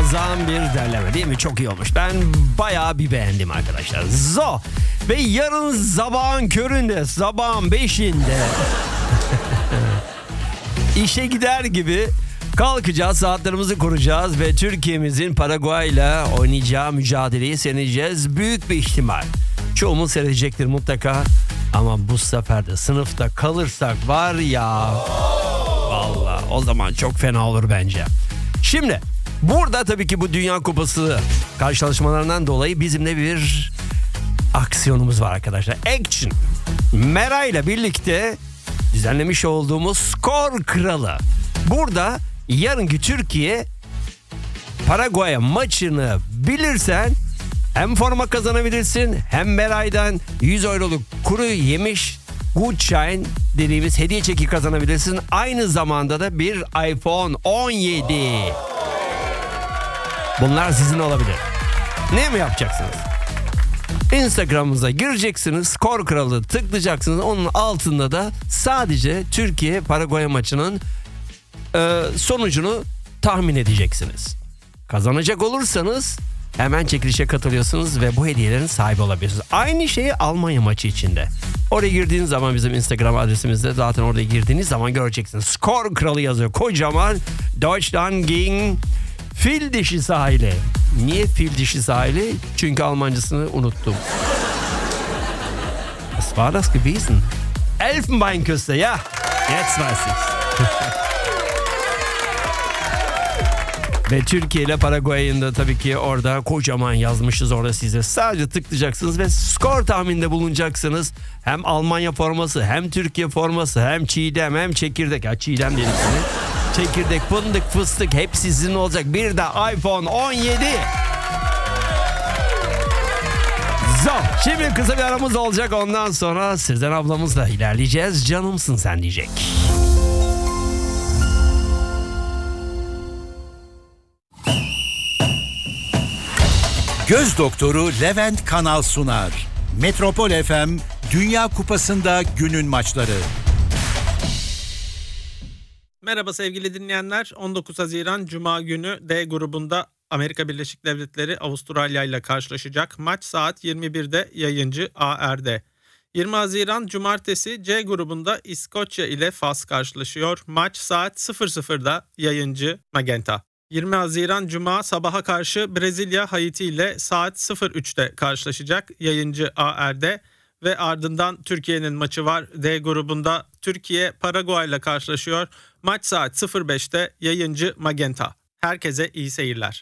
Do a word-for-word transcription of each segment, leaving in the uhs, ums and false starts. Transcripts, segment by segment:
muazzam bir derleme değil mi? Çok iyi olmuş. Ben bayağı bir beğendim arkadaşlar. Zo. Ve yarın sabahın köründe, sabahın beşinde işe gider gibi kalkacağız, saatlerimizi kuracağız ve Türkiye'mizin Paraguay ile oynayacağı mücadeleyi seyredeceğiz. Büyük bir ihtimal. Çoğumuz seyredecektir mutlaka. Ama bu sefer de sınıfta kalırsak var ya, vallahi o zaman çok fena olur bence. Şimdi burada tabii ki bu Dünya Kupası karşılaşmalarından dolayı bizimle bir aksiyonumuz var arkadaşlar. Action. Mera ile birlikte düzenlemiş olduğumuz Skor Kralı. Burada yarınki Türkiye Paraguay maçını bilirsen hem forma kazanabilirsin hem Meray'dan yüz euroluk kuru yemiş Gutschein dediğimiz hediye çeki kazanabilirsin. Aynı zamanda da bir iPhone on yedi. Bunlar sizin olabilir. Ne mi yapacaksınız? Instagram'ımıza gireceksiniz. Skor Kralı tıklayacaksınız. Onun altında da sadece Türkiye Paraguay maçının e, sonucunu tahmin edeceksiniz. Kazanacak olursanız hemen çekilişe katılıyorsunuz ve bu hediyelerin sahibi olabilirsiniz. Aynı şeyi Almanya maçı içinde. Oraya girdiğiniz zaman bizim Instagram adresimizde zaten oraya girdiğiniz zaman göreceksiniz. Skor Kralı yazıyor. Kocaman Deutschland gegen Fil dişi sahili. Niye fil dişi sahili? Çünkü Almancasını unuttum. Was war das gewesen? Elfenbeinküste, ja. Jetzt weiß ich's. Ve Türkiye ile Paraguay'ın da tabii ki orada kocaman yazmışız orada size. Sadece tıklayacaksınız ve skor tahmininde bulunacaksınız. Hem Almanya forması, hem Türkiye forması, hem çiğdem, hem çekirdek. Ha çiğdem dedik seni. Çekirdek, fındık, fıstık hepsi sizin olacak. Bir de iPhone on yedi. Zor. Şimdi kısa bir aramız olacak. Ondan sonra Sezen ablamızla ilerleyeceğiz. Canımsın sen diyecek. Göz doktoru Levent Kanal sunar. Metropol F M Dünya Kupası'nda günün maçları. Merhaba sevgili dinleyenler. on dokuz Haziran Cuma günü D grubunda Amerika Birleşik Devletleri Avustralya ile karşılaşacak. Maç saat yirmi birde yayıncı A R'de. yirmi Haziran Cumartesi C grubunda İskoçya ile Fas karşılaşıyor. Maç saat sıfır sıfırda yayıncı Magenta. yirmi Haziran Cuma sabaha karşı Brezilya Haiti ile saat sıfır üçte karşılaşacak. Yayıncı A R'de. Ve ardından Türkiye'nin maçı var. D grubunda Türkiye Paraguay ile karşılaşıyor. Maç saat sıfır beşte yayıncı Magenta. Herkese iyi seyirler.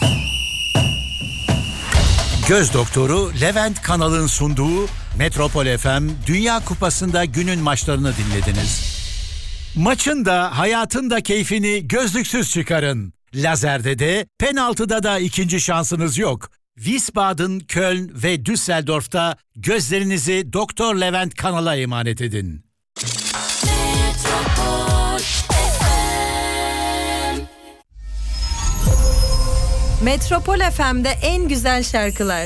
Göz doktoru Levent Kanal'ın sunduğu Metropol F M Dünya Kupası'nda günün maçlarını dinlediniz. Maçın da hayatın da keyfini gözlüksüz çıkarın. Lazerde de penaltıda da ikinci şansınız yok. Wiesbaden, Köln ve Düsseldorf'ta gözlerinizi Doktor Levent Kanal'a emanet edin. Metropol F M. Metropol F M'de en güzel şarkılar